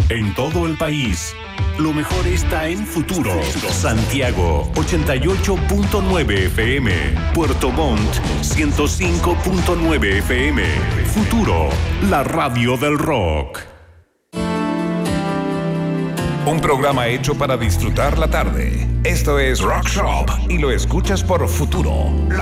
en todo el país. Lo mejor está en Futuro. Santiago 88.9 FM. Puerto Montt 105.9 FM. Futuro, la radio del rock. Un programa hecho para disfrutar la tarde. Esto es Rock Shop y lo escuchas por Futuro.